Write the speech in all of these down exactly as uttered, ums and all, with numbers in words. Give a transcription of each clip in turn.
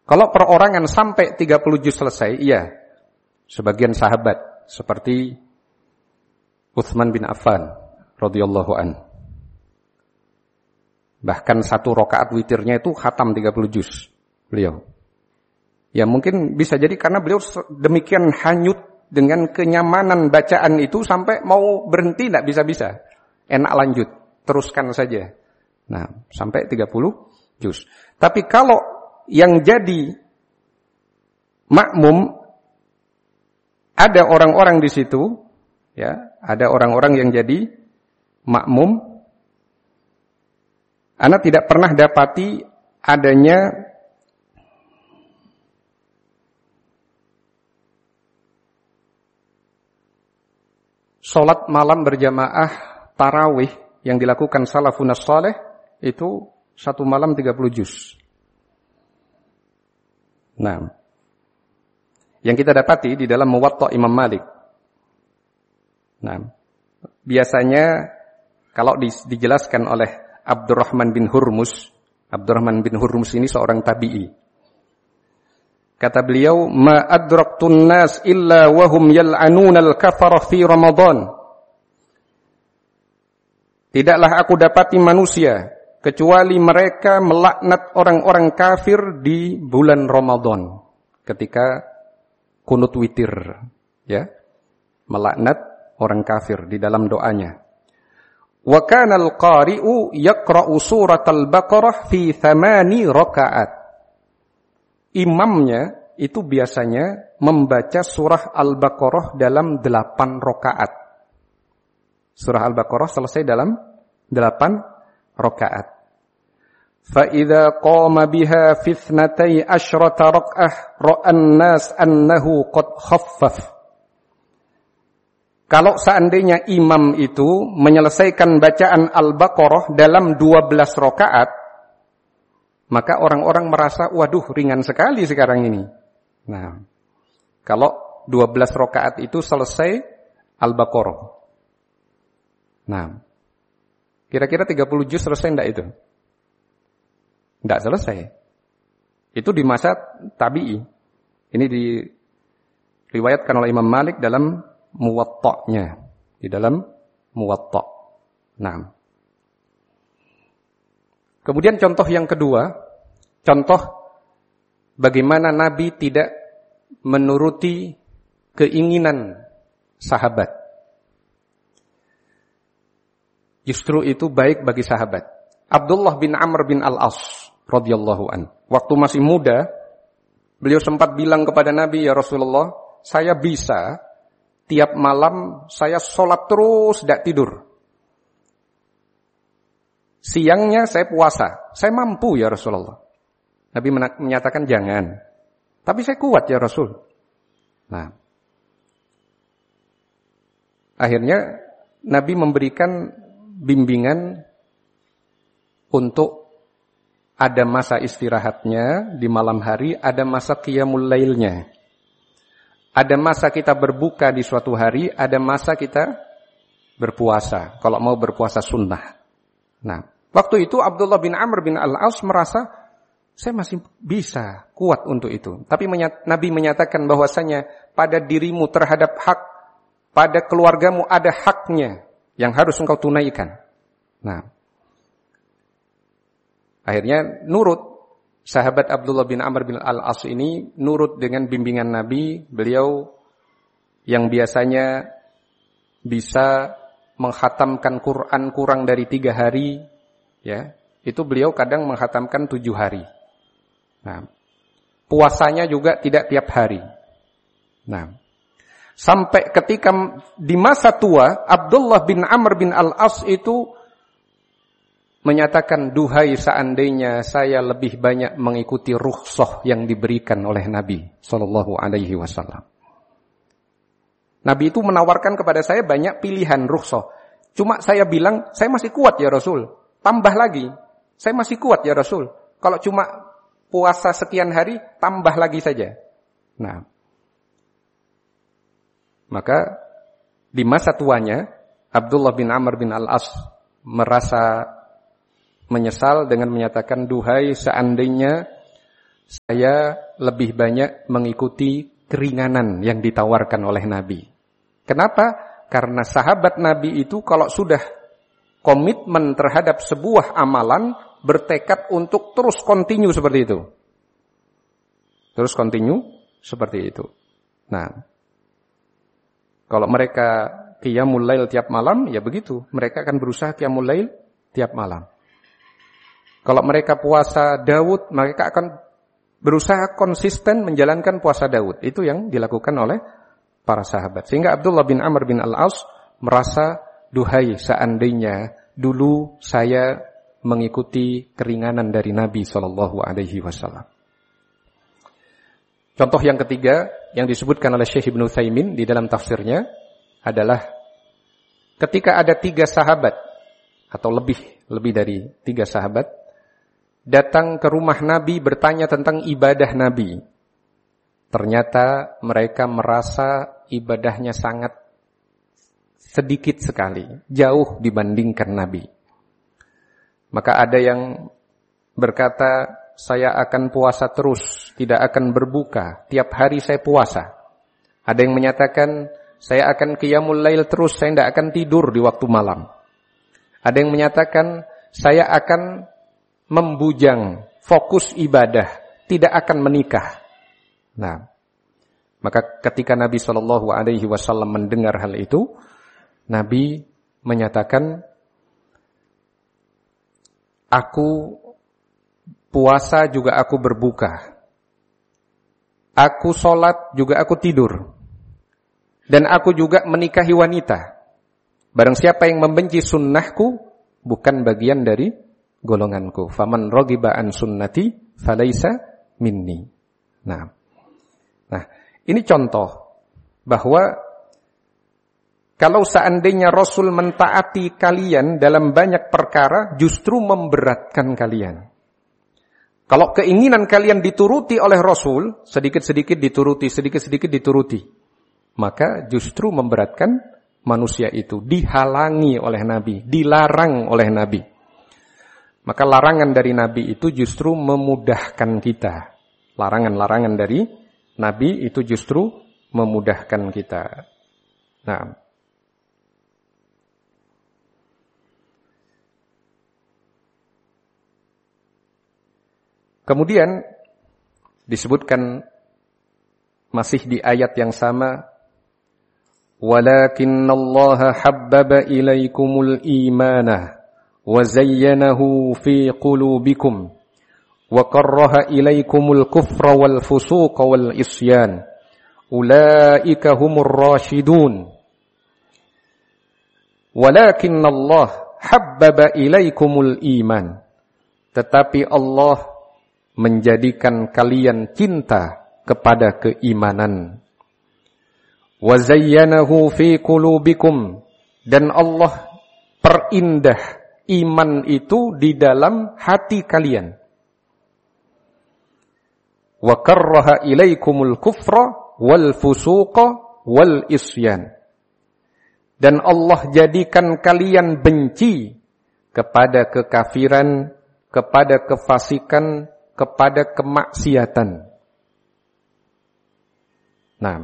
Kalau perorangan sampai tiga puluh juz selesai, iya. Sebagian sahabat seperti Utsman bin Affan radhiyallahu an. Bahkan satu rakaat witirnya itu khatam tiga puluh juz beliau. Ya mungkin bisa jadi karena beliau demikian hanyut dengan kenyamanan bacaan itu sampai mau berhenti tidak bisa-bisa. Enak lanjut, teruskan saja. Nah, sampai tiga puluh juz. Tapi kalau yang jadi makmum ada orang-orang di situ, ya, ada orang-orang yang jadi makmum. Ana tidak pernah dapati adanya salat malam berjamaah tarawih yang dilakukan salafun saleh itu satu malam tiga puluh juz. Nah, yang kita dapati di dalam Muwatta Imam Malik. Nah, biasanya kalau di, dijelaskan oleh Abdurrahman bin Hurmus, Abdurrahman bin Hurmus ini seorang tabi'i. Kata beliau, "Ma adraktun nas illa wahum yal'anuna al-kafara fi Ramadan." Tidaklah aku dapati manusia kecuali mereka melaknat orang-orang kafir di bulan Ramadan ketika kunut witir, ya. Melaknat orang kafir di dalam doanya. Wa kana al-qari'u yaqra'u surat al-Baqarah fi thamani raka'at. Imamnya itu biasanya membaca surah Al-Baqarah dalam delapan rakaat. Surah Al-Baqarah selesai dalam delapan rakaat. Fa idza qama biha fi ithnatay asyrata rak'ah ra'an nas annahu qad khaffaf. Kalau seandainya imam itu menyelesaikan bacaan Al-Baqarah dalam dua belas rakaat, maka orang-orang merasa, waduh ringan sekali sekarang ini. Nah, kalau dua belas rakaat itu selesai Al-Baqarah. Nah, kira-kira tiga puluh juz selesai enggak itu? Enggak selesai. Itu di masa tabi'i. Ini diriwayatkan oleh Imam Malik dalam Muwatta-nya, di dalam Muwatta. Nah, kemudian contoh yang kedua, contoh bagaimana Nabi tidak menuruti keinginan sahabat. Justru itu baik bagi sahabat. Abdullah bin Amr bin Al-As radhiyallahu an. Waktu masih muda, beliau sempat bilang kepada Nabi, "Ya Rasulullah, saya bisa tiap malam saya sholat terus, tidak tidur. Siangnya saya puasa. Saya mampu ya Rasulullah." Nabi menyatakan jangan. Tapi saya kuat ya Rasul. Nah, akhirnya Nabi memberikan bimbingan untuk ada masa istirahatnya di malam hari, ada masa qiyamul lailnya. Ada masa kita berbuka di suatu hari, ada masa kita berpuasa. Kalau mau berpuasa sunnah. Nah, waktu itu Abdullah bin Amr bin Al-As merasa, saya masih bisa, kuat untuk itu. Tapi menyat, Nabi menyatakan bahwasanya pada dirimu terhadap hak, pada keluargamu ada haknya yang harus engkau tunaikan. Nah, akhirnya nurut. Sahabat Abdullah bin Amr bin Al-As ini nurut dengan bimbingan Nabi. Beliau yang biasanya bisa menghatamkan Quran kurang dari tiga hari, ya, itu beliau kadang menghatamkan tujuh hari. Nah, puasanya juga tidak tiap hari. Nah, sampai ketika di masa tua, Abdullah bin Amr bin Al-As itu menyatakan, duhai seandainya saya lebih banyak mengikuti rukhsah yang diberikan oleh Nabi sallallahu alaihi wasallam. Nabi itu menawarkan kepada saya banyak pilihan rukhsah. Cuma saya bilang, saya masih kuat ya Rasul. Tambah lagi, saya masih kuat ya Rasul. Kalau cuma puasa sekian hari, tambah lagi saja. Nah, maka di masa tuanya, Abdullah bin Amr bin Al-As merasa menyesal dengan menyatakan, duhai seandainya saya lebih banyak mengikuti keringanan yang ditawarkan oleh Nabi. Kenapa? Karena sahabat Nabi itu kalau sudah komitmen terhadap sebuah amalan, bertekad untuk terus continue seperti itu. Terus continue seperti itu. Nah, kalau mereka qiyamul lail tiap malam, ya begitu. Mereka akan berusaha qiyamul lail tiap malam. Kalau mereka puasa Daud, mereka akan berusaha konsisten menjalankan puasa Daud. Itu yang dilakukan oleh para sahabat. Sehingga Abdullah bin Amr bin Al-As merasa, duhai seandainya dulu saya mengikuti keringanan dari Nabi shallallahu alaihi wasallam. Contoh yang ketiga yang disebutkan oleh Syekh Ibnu Utsaimin di dalam tafsirnya adalah ketika ada tiga sahabat atau lebih lebih dari tiga sahabat datang ke rumah Nabi bertanya tentang ibadah Nabi. Ternyata mereka merasa ibadahnya sangat sedikit sekali, jauh dibandingkan Nabi. Maka ada yang berkata, saya akan puasa terus, tidak akan berbuka, tiap hari saya puasa. Ada yang menyatakan, saya akan qiyamul lail terus, saya tidak akan tidur di waktu malam. Ada yang menyatakan, saya akan membujang, fokus ibadah, tidak akan menikah. Nah, maka ketika Nabi shallallahu alaihi wasallam mendengar hal itu, Nabi menyatakan, aku puasa juga aku berbuka. Aku sholat juga aku tidur. Dan aku juga menikahi wanita. Barang siapa yang membenci sunnahku, bukan bagian dari golonganku. Faman rogiba an sunnati, falaisa minni. Nah, nah ini contoh bahwa kalau seandainya Rasul mentaati kalian dalam banyak perkara, justru memberatkan kalian. Kalau keinginan kalian dituruti oleh Rasul, sedikit-sedikit dituruti, sedikit-sedikit dituruti, maka justru memberatkan manusia itu, dihalangi oleh Nabi, dilarang oleh Nabi. Maka larangan dari Nabi itu justru memudahkan kita. Larangan-larangan dari Nabi itu justru memudahkan kita. Nah, kemudian disebutkan masih di ayat yang sama, walakinnallaha habbaba ilaikumul imana wa zayyanahu fi qulubikum wa karraha ilaikumul kufra wal fusuqa wal isyan ulaika humur rasyidun. Walakinnallaha habbaba ilaikumul iman, tetapi Allah menjadikan kalian cinta kepada keimanan. Wa zayyanahu fi qulubikum, dan Allah perindah iman itu di dalam hati kalian. Wa karraha ilaikumul kufra wal fusuqa wal isyan, dan Allah jadikan kalian benci kepada kekafiran, kepada kefasikan, kepada kemaksiatan. Nah,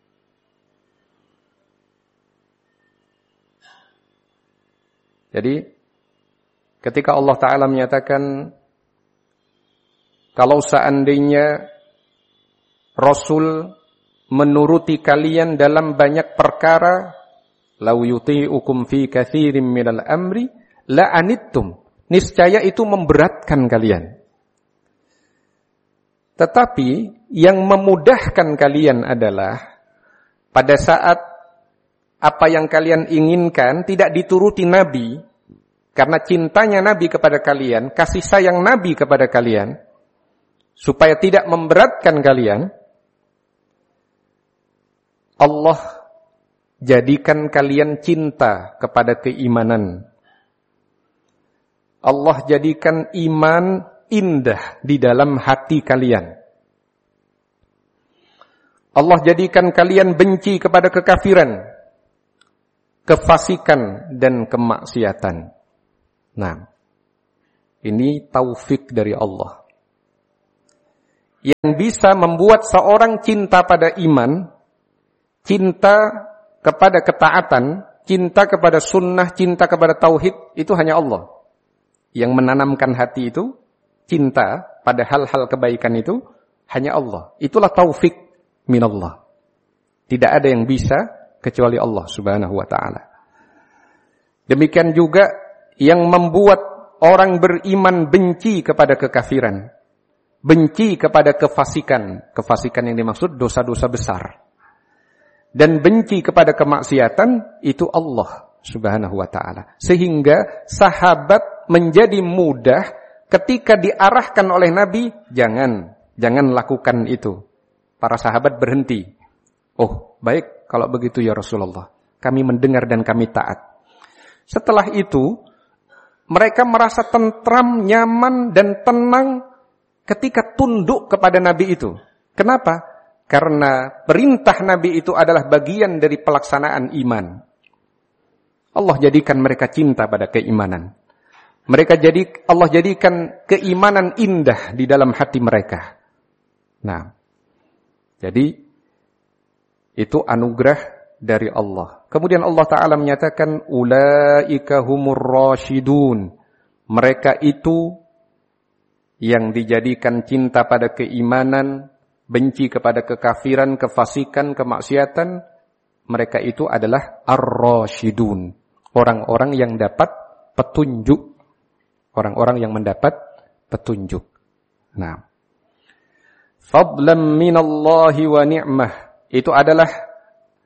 jadi ketika Allah Ta'ala menyatakan, kalau seandainya Rasul menuruti kalian dalam banyak perkara, lau yuti'ukum fi katsirin minal amri la'anittum, niscaya itu memberatkan kalian. Tetapi yang memudahkan kalian adalah pada saat apa yang kalian inginkan tidak dituruti Nabi, karena cintanya Nabi kepada kalian, kasih sayang Nabi kepada kalian, supaya tidak memberatkan kalian, Allah jadikan kalian cinta kepada keimanan. Allah jadikan iman indah di dalam hati kalian. Allah jadikan kalian benci kepada kekafiran, kefasikan, dan kemaksiatan. Nah, ini taufik dari Allah. yang bisa membuat seorang cinta pada iman, cinta kepada ketaatan, cinta kepada sunnah, cinta kepada tauhid, itu hanya Allah. Yang menanamkan hati itu, cinta pada hal-hal kebaikan itu, hanya Allah. Itulah taufik minallah. Tidak ada yang bisa kecuali Allah subhanahu wa ta'ala. Demikian juga yang membuat orang beriman benci kepada kekafiran, benci kepada kefasikan. Kefasikan yang dimaksud dosa-dosa besar. Dan benci kepada kemaksiatan, itu Allah subhanahu wa ta'ala. Sehingga sahabat menjadi mudah ketika diarahkan oleh Nabi, jangan, jangan lakukan itu. Para sahabat berhenti. Oh, baik kalau begitu ya Rasulullah. Kami mendengar dan kami taat. Setelah itu, mereka merasa tentram, nyaman, dan tenang ketika tunduk kepada Nabi itu. Kenapa? Karena perintah Nabi itu adalah bagian dari pelaksanaan iman. Allah jadikan mereka cinta pada keimanan. Mereka jadi Allah jadikan keimanan indah di dalam hati mereka. Nah, jadi itu anugerah dari Allah. Kemudian Allah Ta'ala menyatakan, ulaika humur rasyidun. Mereka itu yang dijadikan cinta pada keimanan, benci kepada kekafiran, kefasikan, kemaksiatan. Mereka itu adalah ar-rasyidun. Orang-orang yang dapat petunjuk. Orang-orang yang mendapat petunjuk. Nah, fadlan minallahi wa ni'mah. Itu adalah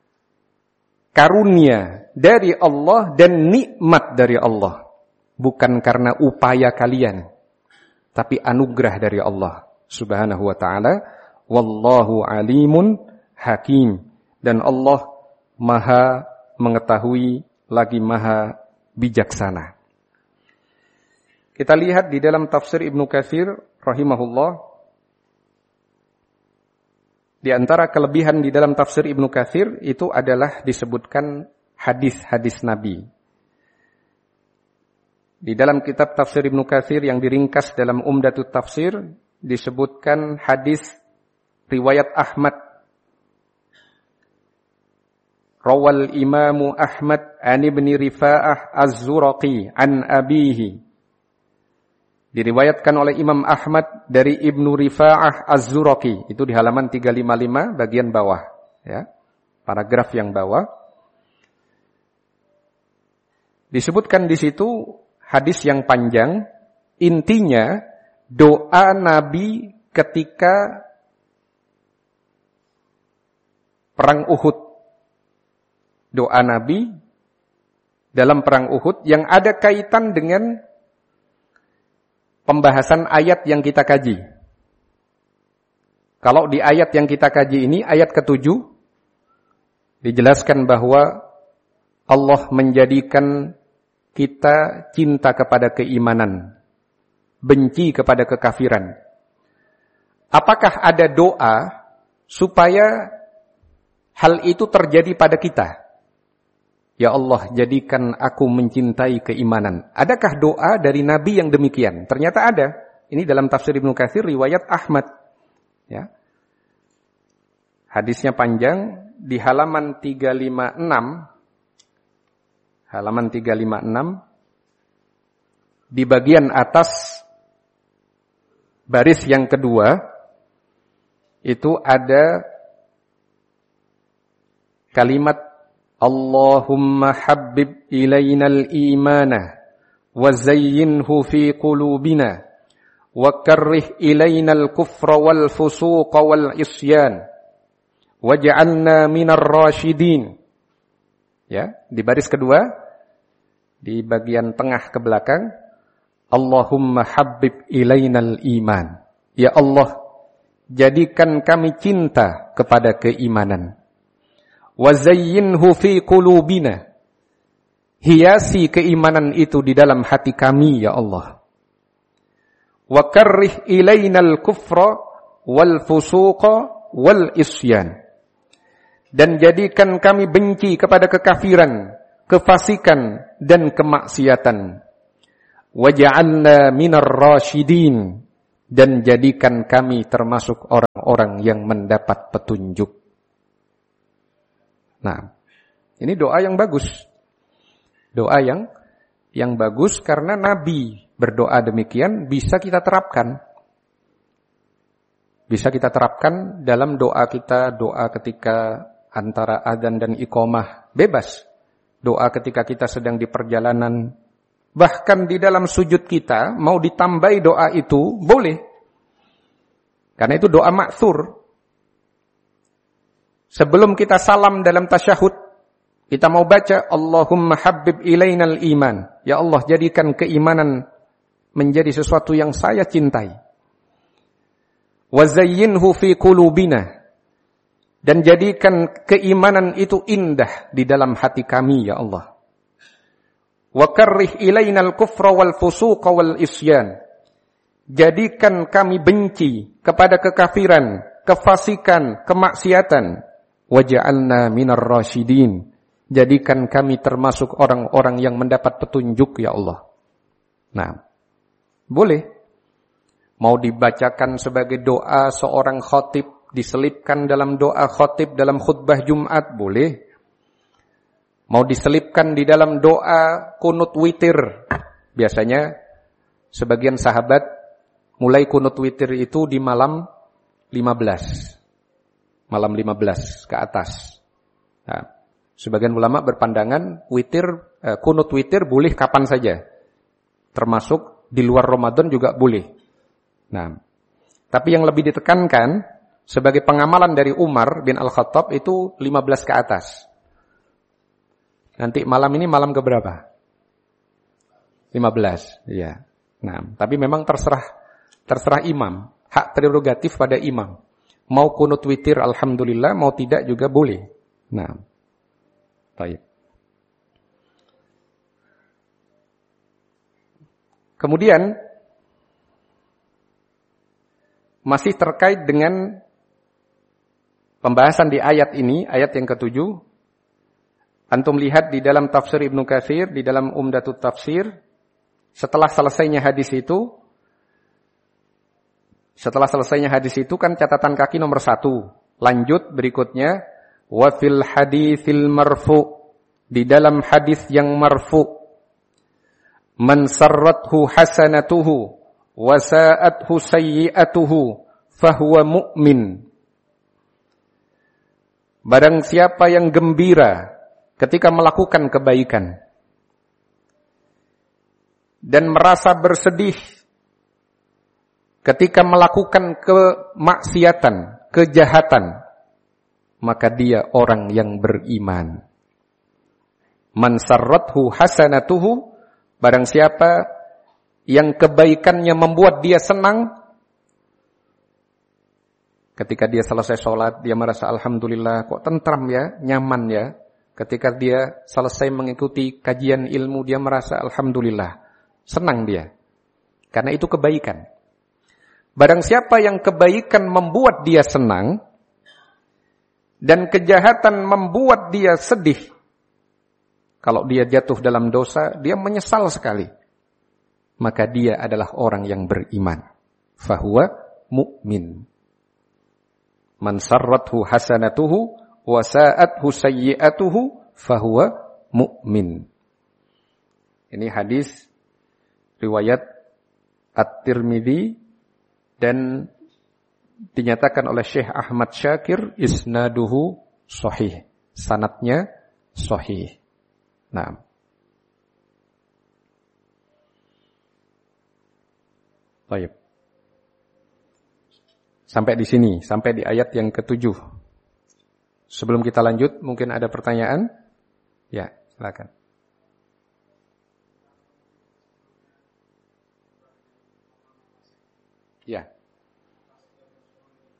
karunia dari Allah dan nikmat dari Allah. Bukan karena upaya kalian, tapi anugerah dari Allah subhanahu wa ta'ala. Wallahu alimun hakim. Dan Allah maha mengetahui lagi maha bijaksana. Kita lihat di dalam tafsir Ibnu Katsir rahimahullah. Di antara kelebihan di dalam tafsir Ibnu Katsir itu adalah disebutkan hadis-hadis Nabi. Di dalam kitab tafsir Ibnu Katsir yang diringkas dalam Umdatut Tafsir disebutkan hadis riwayat Ahmad. Rawal Imamu Ahmad an Ibni Rifa'ah Az-Zuraqi an abihi. Diriwayatkan oleh Imam Ahmad dari Ibnu Rifa'ah Az-Zuraqi. Itu di halaman tiga ratus lima puluh lima bagian bawah. Ya, paragraf yang bawah. Disebutkan di situ hadis yang panjang. Intinya doa Nabi ketika perang Uhud. Doa Nabi dalam perang Uhud yang ada kaitan dengan pembahasan ayat yang kita kaji. Kalau di ayat yang kita kaji ini, ayat ketujuh, dijelaskan bahwa Allah menjadikan kita cinta kepada keimanan, benci kepada kekafiran. Apakah ada doa supaya hal itu terjadi pada kita? Ya Allah, jadikan aku mencintai keimanan. Adakah doa dari Nabi yang demikian? Ternyata ada. Ini dalam tafsir Ibnu Katsir riwayat Ahmad. Ya. Hadisnya panjang di halaman tiga ratus lima puluh enam. Halaman tiga ratus lima puluh enam. Di bagian atas baris yang kedua itu ada kalimat Allahumma habbib ilainal imana wa zayyinhu fi qulubina wa karrih ilainal kufra wal fusuqa wal isyan waj'alna minar rasyidin. Ya, di baris kedua di bagian tengah ke belakang, Allahumma habbib ilainal iman. Ya Allah, jadikan kami cinta kepada keimanan. Wa zayyinhu fi qulubina. Hiasi keimanan itu di dalam hati kami, ya Allah. Wa karrih ilainal kufra wal fusuqa wal isyan. Dan jadikan kami benci kepada kekafiran, kefasikan dan kemaksiatan. Waj'alna minar rasyidin. dan jadikan kami termasuk orang-orang yang mendapat petunjuk. Nah, ini doa yang bagus. Doa yang yang bagus karena Nabi berdoa demikian bisa kita terapkan. Bisa kita terapkan dalam doa kita, doa ketika antara adzan dan iqamah, bebas. Doa ketika kita sedang di perjalanan, bahkan di dalam sujud kita, mau ditambahi doa itu, boleh. Karena itu doa ma'thur. Sebelum kita salam dalam tasyahud, kita mau baca, Allahumma habbib ilainal iman. Ya Allah, jadikan keimanan menjadi sesuatu yang saya cintai. Wa zayyinhu fi qulubina, dan jadikan keimanan itu indah di dalam hati kami ya Allah. Wa karrih ilainal kufra wal fusuqa wal isyan, jadikan kami benci kepada kekafiran, kefasikan, kemaksiatan. Waj'alna minar rasyidin, jadikan kami termasuk orang-orang yang mendapat petunjuk ya Allah. Nah, boleh. Mau dibacakan sebagai doa seorang khatib, diselipkan dalam doa khatib dalam khutbah Jumat, boleh. Mau diselipkan di dalam doa kunut witir. Biasanya sebagian sahabat mulai kunut witir itu di malam lima belas. Malam lima belas ke atas. Nah, sebagian ulama berpandangan witir, eh, kunut witir boleh kapan saja. Termasuk di luar Ramadan juga boleh. Nah, tapi yang lebih ditekankan sebagai pengamalan dari Umar bin Al-Khattab itu lima belas ke atas. Nanti malam ini malam keberapa? lima belas, iya. Nah, tapi memang terserah terserah imam, hak prerogatif pada imam. Mau kunut witir alhamdulillah, mau tidak juga boleh. Nah, baik. Kemudian masih terkait dengan pembahasan di ayat ini, ayat yang ketujuh. Antum lihat di dalam tafsir Ibnu Katsir, di dalam Umdatut Tafsir, setelah selesainya hadis itu, setelah selesainya hadis itu kan catatan kaki nomor satu. Lanjut berikutnya, wa fil haditsil marfu, di dalam hadis yang marfu, man sarrathu hasanatuhu wa sa'athu sayyi'atuhu fahuwa mu'min. Barang siapa yang gembira ketika melakukan kebaikan dan merasa bersedih ketika melakukan kemaksiatan, kejahatan, maka dia orang yang beriman. Man sarrathu hasanatuhu, barang siapa yang kebaikannya membuat dia senang, ketika dia selesai sholat, dia merasa alhamdulillah, kok tentram ya, nyaman ya. Ketika dia selesai mengikuti kajian ilmu, dia merasa alhamdulillah, senang dia. Karena itu kebaikan. Barang siapa yang kebaikan membuat dia senang, dan kejahatan membuat dia sedih, kalau dia jatuh dalam dosa, dia menyesal sekali. Maka dia adalah orang yang beriman. Fahuwa mu'min. Man sarrathu hasanatuhu wa sa'athu sayyi'atuhu fahuwa mu'min. Ini hadis riwayat At-Tirmidzi dan dinyatakan oleh Syekh Ahmad Syakir isnaduhu sahih. Sanadnya sahih. Nah, baik. Sampai di sini, sampai di ayat yang ketujuh. Sebelum kita lanjut, mungkin ada pertanyaan? Ya, silakan. Ya.